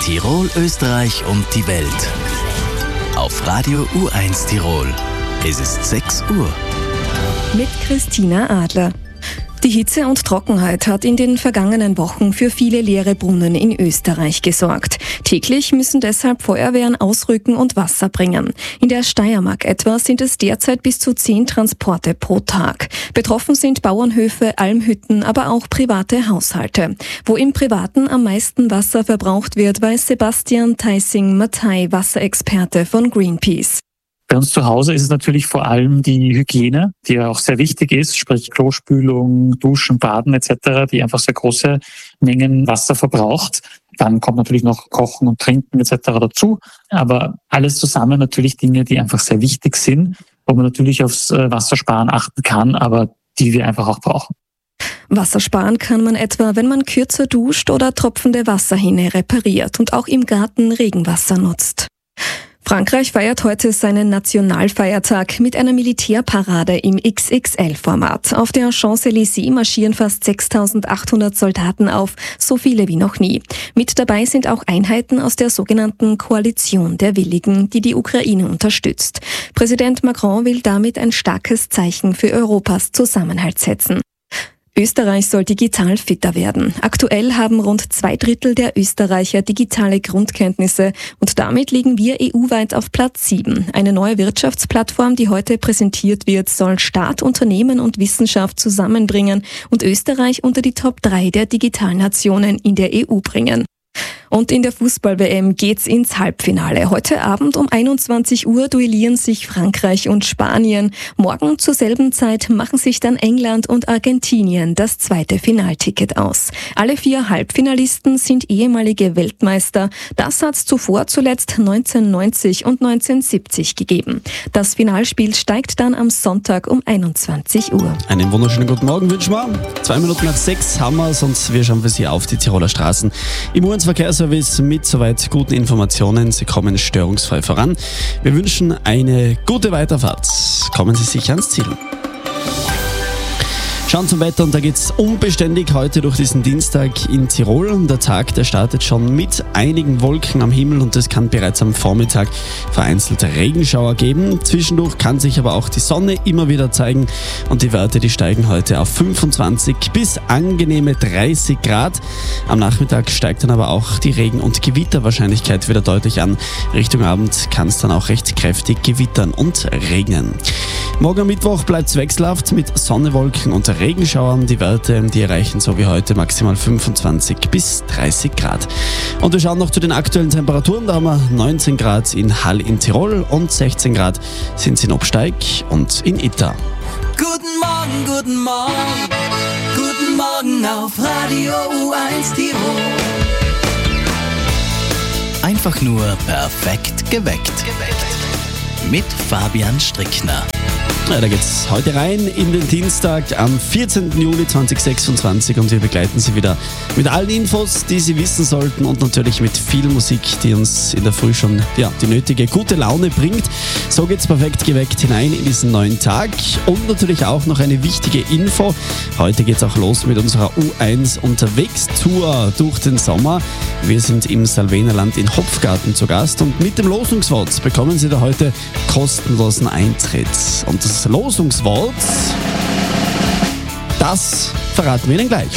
Tirol, Österreich und die Welt. Auf Radio U1 Tirol. Es ist 6 Uhr. Mit Christina Adler. Die Hitze und Trockenheit hat in den vergangenen Wochen für viele leere Brunnen in Österreich gesorgt. Täglich müssen deshalb Feuerwehren ausrücken und Wasser bringen. In der Steiermark etwa sind es derzeit bis zu 10 Transporte pro Tag. Betroffen sind Bauernhöfe, Almhütten, aber auch private Haushalte. Wo im Privaten am meisten Wasser verbraucht wird, weiß Sebastian Theissing-Mattei, Wasserexperte von Greenpeace. Bei uns zu Hause ist es natürlich vor allem die Hygiene, die ja auch sehr wichtig ist, sprich Klospülung, Duschen, Baden etc., die einfach sehr große Mengen Wasser verbraucht. Dann kommt natürlich noch Kochen und Trinken etc. dazu. Aber alles zusammen natürlich Dinge, die einfach sehr wichtig sind, wo man natürlich aufs Wassersparen achten kann, aber die wir einfach auch brauchen. Wasser sparen kann man etwa, wenn man kürzer duscht oder tropfende Wasserhähne repariert und auch im Garten Regenwasser nutzt. Frankreich feiert heute seinen Nationalfeiertag mit einer Militärparade im XXL-Format. Auf der Champs-Élysées marschieren fast 6.800 Soldaten auf, so viele wie noch nie. Mit dabei sind auch Einheiten aus der sogenannten Koalition der Willigen, die die Ukraine unterstützt. Präsident Macron will damit ein starkes Zeichen für Europas Zusammenhalt setzen. Österreich soll digital fitter werden. Aktuell haben rund 2/3 der Österreicher digitale Grundkenntnisse und damit liegen wir EU-weit auf Platz 7. Eine neue Wirtschaftsplattform, die heute präsentiert wird, soll Staat, Unternehmen und Wissenschaft zusammenbringen und Österreich unter die Top 3 der Digitalnationen in der EU bringen. Und in der Fußball-WM geht's ins Halbfinale. Heute Abend um 21 Uhr duellieren sich Frankreich und Spanien. Morgen zur selben Zeit machen sich dann England und Argentinien das zweite Finalticket aus. Alle 4 Halbfinalisten sind ehemalige Weltmeister. Das hat's zuvor zuletzt 1990 und 1970 gegeben. Das Finalspiel steigt dann am Sonntag um 21 Uhr. Einen wunderschönen guten Morgen wünschen wir. 2 Minuten nach 6 haben wir's und wir schauen für Sie auf die Tiroler Straßen. Im U1-Verkehrsservice mit soweit guten Informationen. Sie kommen störungsfrei voran. Wir wünschen eine gute Weiterfahrt. Kommen Sie sicher ans Ziel. Schauen zum Wetter und da geht's unbeständig heute durch diesen Dienstag in Tirol. Und der Tag, der startet schon mit einigen Wolken am Himmel und es kann bereits am Vormittag vereinzelte Regenschauer geben. Zwischendurch kann sich aber auch die Sonne immer wieder zeigen und die Werte, die steigen heute auf 25 bis angenehme 30 Grad. Am Nachmittag steigt dann aber auch die Regen- und Gewitterwahrscheinlichkeit wieder deutlich an. Richtung Abend kann es dann auch recht kräftig gewittern und regnen. Morgen am Mittwoch bleibt es wechselhaft mit Sonne, Wolken und Regenschauern. Die Werte, die erreichen so wie heute maximal 25 bis 30 Grad. Und wir schauen noch zu den aktuellen Temperaturen. Da haben wir 19 Grad in Hall in Tirol und 16 Grad sind es in Obsteig und in Itter. Guten Morgen, guten Morgen, guten Morgen auf Radio U1 Tirol. Einfach nur perfekt geweckt. Mit Fabian Strickner. Ja, da geht's heute rein in den Dienstag am 14. Juli 2026 und wir begleiten Sie wieder mit allen Infos, die Sie wissen sollten und natürlich mit viel Musik, die uns in der Früh schon die nötige gute Laune bringt. So geht's perfekt geweckt hinein in diesen neuen Tag und natürlich auch noch eine wichtige Info. Heute geht's auch los mit unserer U1 Unterwegs-Tour durch den Sommer. Wir sind im Salvenerland in Hopfgarten zu Gast und mit dem Losungswort bekommen Sie da heute kostenlosen Eintritt. Und das Losungswort, das verraten wir Ihnen gleich.